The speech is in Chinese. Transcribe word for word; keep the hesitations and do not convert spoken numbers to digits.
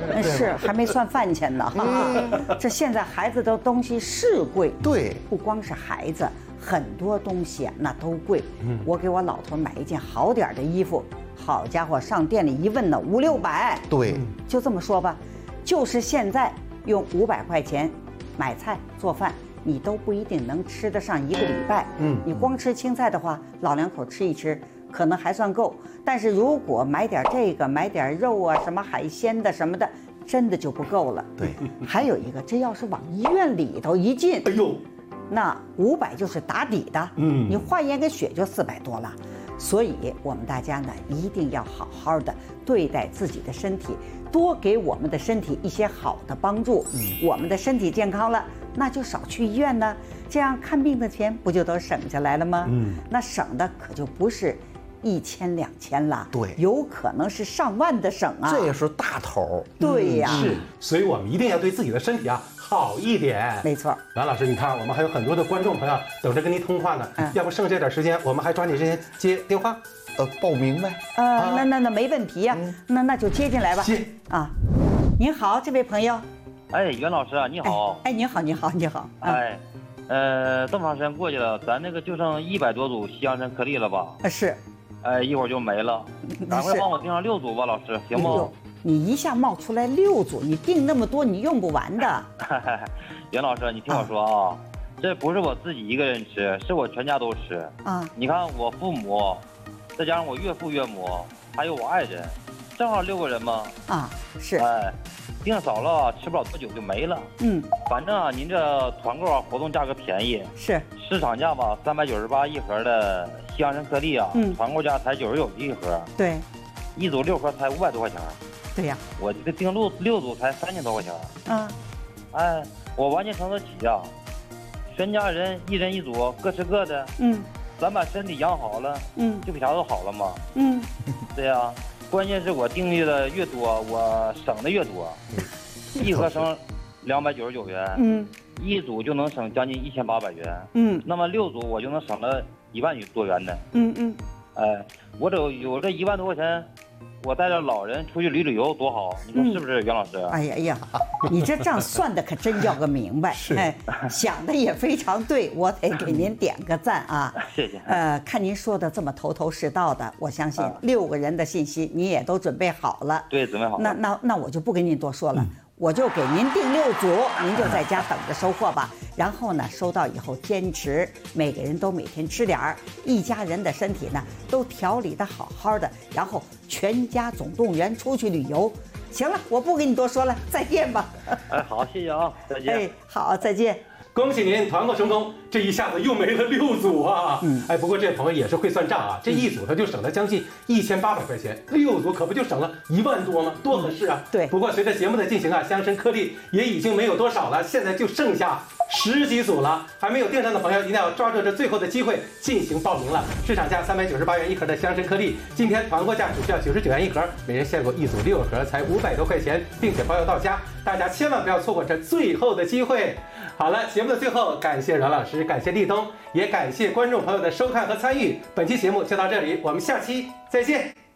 是还没算饭钱呢。嗯，这现在孩子的东西是贵， 对， 不光是孩子，很多东西啊那都贵。嗯，我给我老头买一件好点的衣服，好家伙，上店里一问呢，五六百。 对， 就这么说吧，就是现在用五百块钱买菜做饭，你都不一定能吃得上一个礼拜。嗯，你光吃青菜的话，老两口吃一吃可能还算够，但是如果买点这个，买点肉啊，什么海鲜的什么的，真的就不够了。 对， 还有一个，这要是往医院里头一进， 哎呦， 那五百就是打底的。嗯，你化验个血就四百多了。所以我们大家呢，一定要好好的对待自己的身体，多给我们的身体一些好的帮助。嗯，我们的身体健康了，那就少去医院呢，这样看病的钱不就都省下来了吗？嗯，那省的可就不是一千两千了， 对， 有可能是上万的省啊， 这也是大头。 对呀， 是，所以我们一定要对自己的身体啊好一点。 没错， 阮老师，你看我们还有很多的观众朋友等着跟您通话呢，嗯、要不剩这点时间，我们还抓紧时间接电话， 呃，报名呗。 呃，啊、那那那没问题呀、啊，嗯、那那就接进来吧。 接啊，您好，这位朋友。 哎，袁老师啊，你好。 哎，哎你好，你好，你好。 啊、哎，呃，这么长时间过去了，咱那个就剩一百多组西洋参颗粒了吧？ 啊，是。 哎，一会儿就没了，赶快帮我订上六组吧，老师，行不？ 你一下冒出来六组，你订那么多，你用不完的。 袁老师，你听我说啊，啊这不是我自己一个人吃，是我全家都吃啊。你看我父母，再加上我岳父岳母，还有我爱人，正好六个人嘛。 啊，是。 哎，订少了吃不了多久就没了。嗯，反正啊，您这团购啊，活动价格便宜。 是。 市场价吧，三百九十八一盒的西洋参颗粒啊，嗯，团购价才九十九一盒。 对。 一组六盒才五百多块钱。 对呀， 我这个订六六组才三千多块钱。 嗯， 哎，我完全承得起呀。全家人一人一组，各吃各的。嗯，咱把身体养好了，嗯，就比啥都好了嘛。嗯，对呀，关键是我订的越多，我省的越多。一盒省两百九十九元，嗯，一组就能省将近一千八百元。嗯，那么六组我就能省了一万多元的。嗯嗯，哎，我这有这一万多块钱。我带着老人出去旅旅游多好，你说是不是，袁老师？ 哎呀哎呀，你这账算的可真叫个明白， 是， 哎，想的也非常对，我得给您点个赞啊！ 谢谢。 呃，看您说的这么头头是道的，我相信六个人的信息你也都准备好了。 对，准备好了。 那那那我就不跟您多说了。嗯，我就给您订六组，您就在家等着收货吧。然后呢，收到以后坚持，每个人都每天吃点儿，一家人的身体呢都调理得好好的，然后全家总动员出去旅游。行了，我不跟你多说了，再见吧。 哎，好，谢谢啊，再见。 哎，好，再见。 恭喜您团购成功，这一下子又没了六组啊！嗯，哎，不过这朋友也是会算账啊，这一组他就省了将近一千八百块钱，六组可不就省了一万多吗？多合适啊！ 对。 不过随着节目的进行啊，香参颗粒也已经没有多少了，现在就剩下十几组了。还没有订上的朋友一定要抓住这最后的机会进行报名了。市场价三百九十八元一盒的香参颗粒，今天团购价只需要九十九元一盒，每人限购一组六盒，才五百多块钱，并且包邮到家。大家千万不要错过这最后的机会。好了，节目的最后，感谢阮老师，感谢立冬，也感谢观众朋友的收看和参与。本期节目就到这里，我们下期再见。